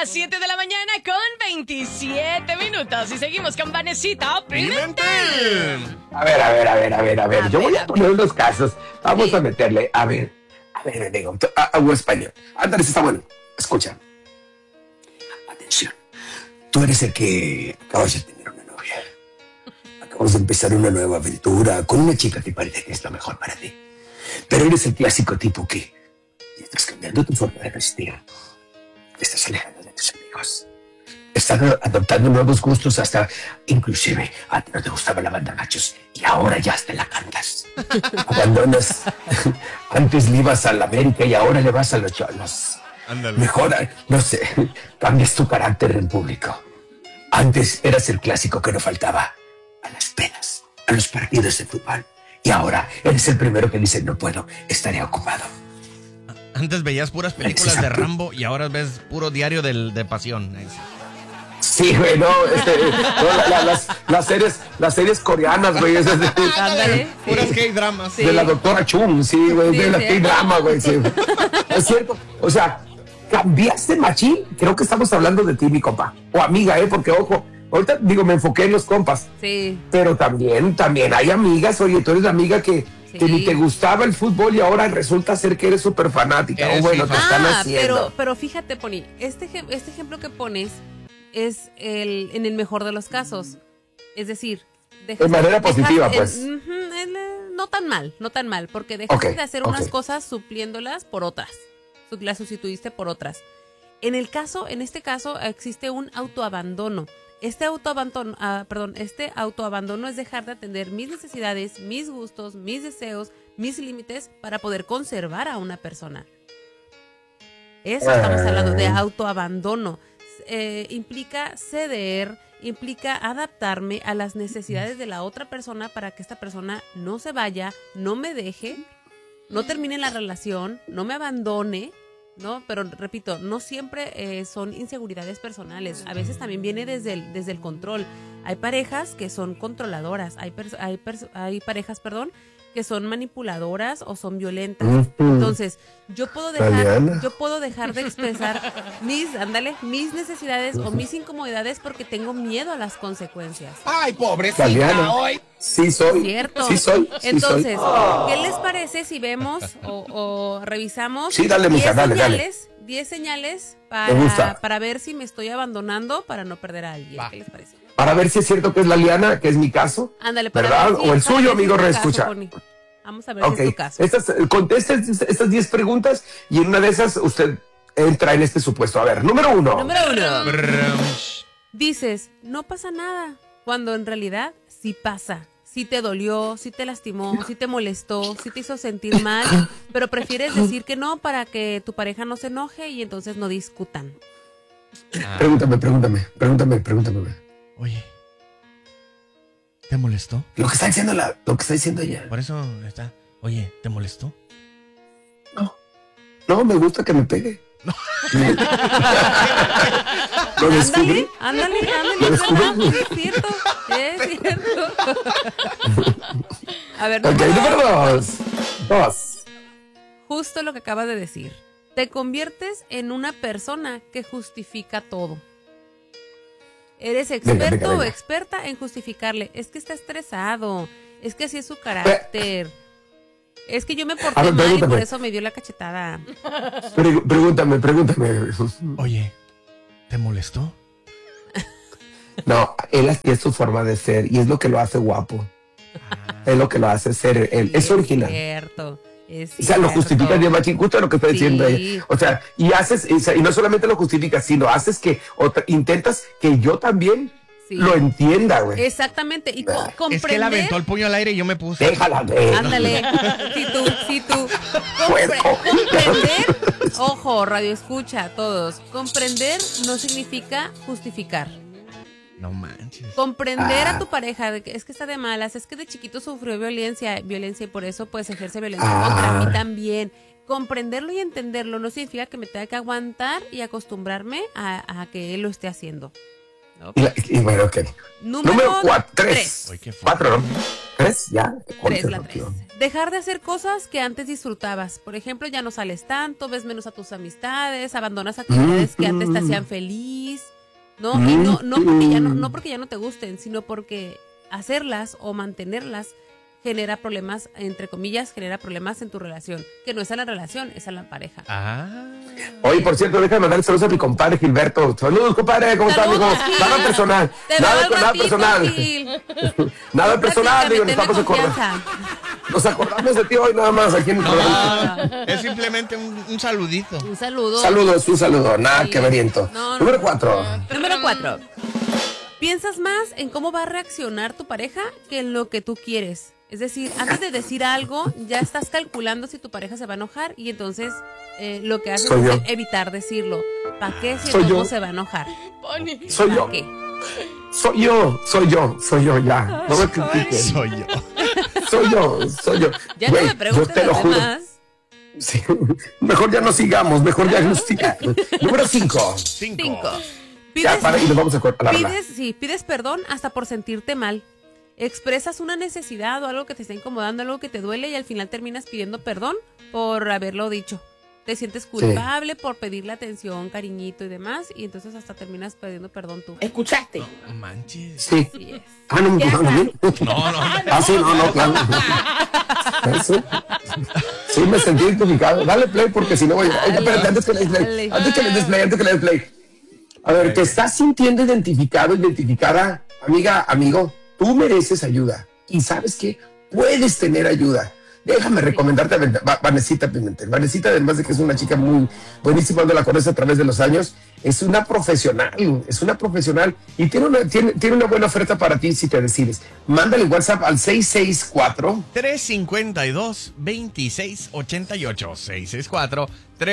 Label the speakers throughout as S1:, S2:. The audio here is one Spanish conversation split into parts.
S1: las 7 de la mañana con 27 minutos. Y seguimos con Vanesita Pimentel.
S2: A ver. Yo voy a poner unos casos. Vamos a meterle. A ver, digo, hago español. Andrés, está bueno. Escucha. Atención. Tú eres el que acabas de tener una novia. Acabas de empezar una nueva aventura con una chica que parece que es lo mejor para ti. Pero eres el clásico tipo que estás cambiando tu forma de vestir. Te estás alejando de tus amigos. Estás adoptando nuevos gustos, hasta inclusive a ti no te gustaba la banda Machos y ahora ya hasta la cantas. Abandonas. Antes le ibas a la América y ahora le vas a los Cholos. Mejor, no sé, cambias tu carácter en público. Antes eras el clásico que no faltaba a las pedas, a los partidos de fútbol. Y ahora eres el primero que dice, no puedo, estaré ocupado.
S3: Antes veías puras películas de Rambo y ahora ves puro diario de pasión.
S2: Sí, güey, las series coreanas, güey.
S3: Puras K-dramas.
S2: De la doctora Chung, sí, güey, de la K-drama, güey, sí. Es cierto, o sea, cambiaste machín. Creo que estamos hablando de ti, mi compa. O amiga, porque ojo, ahorita digo, me enfoqué en los compas. Sí. Pero también hay amigas, oye, tú eres la amiga que ni te gustaba el fútbol y ahora resulta ser que eres súper fanática. O bueno, te están haciendo.
S4: Pero fíjate, Pony, este ejemplo que pones es en el mejor de los casos. Es decir,
S2: de manera positiva, pues.
S4: No tan mal, porque dejaste de hacer unas cosas supliéndolas por otras. Las sustituiste por otras. En este caso existe un autoabandono. Este autoabandono es dejar de atender mis necesidades, mis gustos, mis deseos, mis límites para poder conservar a una persona. Eso estamos hablando de autoabandono. Implica ceder, implica adaptarme a las necesidades de la otra persona para que esta persona no se vaya, no me deje, no termine la relación, no me abandone, ¿no? Pero repito, no siempre son inseguridades personales. A veces también viene desde el control. Hay parejas que son controladoras, hay parejas, que son manipuladoras o son violentas. Entonces, yo puedo dejar de expresar mis necesidades o mis incomodidades porque tengo miedo a las consecuencias.
S2: Ay, pobrecita, hoy. Sí soy.
S4: ¿Cierto?
S2: Sí soy.
S4: Entonces, ¿qué les parece si vemos o revisamos 10 señales para ver si me estoy abandonando para no perder a alguien? ¿Qué les parece?
S2: Para ver si es cierto que es la liana, que es mi caso.
S4: Ándale, para
S2: ¿verdad?
S4: ver si
S2: o el suyo, amigo, reescucha.
S4: Vamos a ver si es tu caso.
S2: Conteste estas 10 preguntas y en una de esas usted entra en este supuesto. A ver, número uno.
S4: Dices, no pasa nada, cuando en realidad sí pasa. Sí te dolió, sí te lastimó, sí te molestó, sí te hizo sentir mal, pero prefieres decir que no para que tu pareja no se enoje y entonces no discutan.
S2: Pregúntame.
S3: Oye, ¿te molestó?
S2: Lo que está diciendo ella.
S3: Por eso está. Oye, ¿te molestó?
S2: No, me gusta que me pegue. No. ¿Lo descubrí?
S4: Ándale, es cierto. A ver,
S2: número 2.
S4: Justo lo que acabas de decir. Te conviertes en una persona que justifica todo. Eres experto o experta en justificarle. Es que está estresado. Es que así es su carácter. Es que yo me porté mal y por eso me dio la cachetada.
S2: Pregúntame.
S3: Oye, ¿te molestó?
S2: No, él es su forma de ser y es lo que lo hace guapo. Es lo que lo hace ser él. Es original.
S4: Cierto.
S2: O sea, lo justificas bien machín, justo lo que está diciendo ella. O sea, y no solamente lo justificas, sino haces que intentas que yo también lo entienda, güey.
S4: Exactamente. Y comprender.
S3: Es que él aventó el puño al aire y yo me puse.
S2: Déjala ver.
S4: Ándale. Sí, tú. Comprender. Ojo, radio escucha a todos. Comprender no significa justificar.
S3: No manches.
S4: Comprender a tu pareja, es que está de malas, es que de chiquito sufrió violencia y por eso pues ejerce violencia contra mí también. Comprenderlo y entenderlo no significa que me tenga que aguantar y acostumbrarme a que él lo esté haciendo.
S2: Y bueno, ok.
S4: Número
S2: 3. 4, ¿no? 3, ya.
S4: 3, la 3. Dejar de hacer cosas que antes disfrutabas. Por ejemplo, ya no sales tanto, ves menos a tus amistades, abandonas actividades que antes te hacían feliz, ¿no? Y no porque ya no te gusten, sino porque hacerlas o mantenerlas genera problemas, entre comillas, genera problemas en tu relación. Que no es a la relación, es a la pareja.
S2: Oye, por cierto, déjame mandar saludos a mi compadre Gilberto. Saludos, compadre, ¿cómo estás, amigo? Nada personal. Nada personal. Nada personal, digo, nos acordamos de ti hoy nada más aquí en el programa.
S3: Es simplemente un saludito.
S4: Un saludo.
S2: Un saludo. Nada que veriento. Número 4.
S4: Número 4. Piensas más en cómo va a reaccionar tu pareja que en lo que tú quieres. Es decir, antes de decir algo, ya estás calculando si tu pareja se va a enojar y entonces lo que haces es evitar decirlo. ¿Para qué si no se va a enojar?
S2: Soy yo.
S4: ¿Qué?
S2: Soy yo, ya. No me critiques. Soy yo.
S4: Ya no me preguntes lo demás.
S2: Sí. Mejor ya no sigamos, mejor ya no sigamos. Número 5. Ya, para y nos vamos a cortar.
S4: Pides perdón hasta por sentirte mal. Expresas una necesidad o algo que te está incomodando, algo que te duele y al final terminas pidiendo perdón por haberlo dicho. Te sientes culpable por pedirle atención, cariñito y demás y entonces hasta terminas pidiendo perdón tú.
S1: ¿Escuchaste?
S3: No manches.
S2: Sí.
S4: Así es.
S2: No. Sí, no, claro. Sí, me sentí identificado. Dale play porque si no voy a... Espérate, antes que le des play. A ver, ¿te estás sintiendo identificada, amiga, amigo? Tú mereces ayuda. Y ¿sabes qué? Puedes tener ayuda. Déjame recomendarte a Vanesita Pimentel. Vanesita, además de que es una chica muy buenísima, cuando la conoces a través de los años, es una profesional y tiene una buena oferta para ti si te decides. Mándale WhatsApp al
S3: 664-352-2688.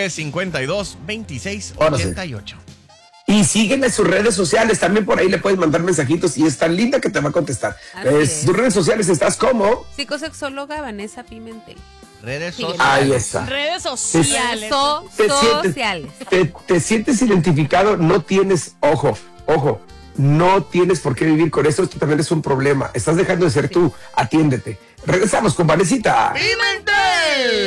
S3: 664-352-2688.
S2: Y sígueme en sus redes sociales, también por ahí le puedes mandar mensajitos y es tan linda que te va a contestar. Sus redes sociales estás como
S4: psicosexóloga Vanessa Pimentel.
S3: Redes sociales.
S2: Ahí está.
S1: Redes sociales.
S2: ¿Te sientes identificado? No tienes, ojo, no tienes por qué vivir con eso. Esto también es un problema. Estás dejando de ser tú. Atiéndete. Regresamos con Vanesita
S3: Pimentel.